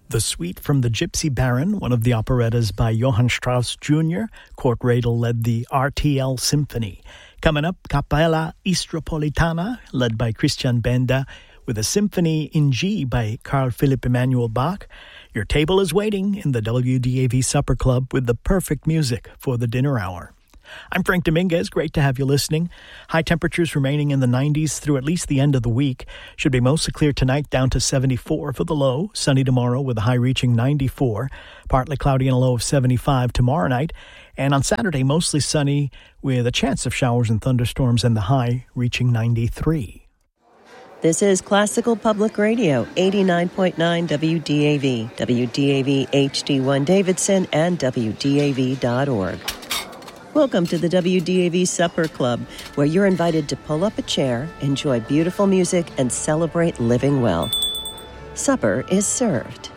The Suite from the Gypsy Baron, one of the operettas by Johann Strauss Jr. Kurt Radel led the RTL Symphony. Coming up, Capella Istropolitana, led by Christian Benda, with a Symphony in G by Carl Philipp Emanuel Bach. Your table is waiting in the WDAV Supper Club with the perfect music for the dinner hour. I'm Frank Dominguez. Great to have you listening. High temperatures remaining in the 90s through at least the end of the week. Should be mostly clear tonight, down to 74 for the low. Sunny tomorrow with a high reaching 94. Partly cloudy and a low of 75 tomorrow night. And on Saturday, mostly sunny with a chance of showers and thunderstorms and the high reaching 93. This is Classical Public Radio, 89.9 WDAV, WDAV HD1 Davidson, and WDAV.org. Welcome to the WDAV Supper Club, where you're invited to pull up a chair, enjoy beautiful music, and celebrate living well. Supper is served.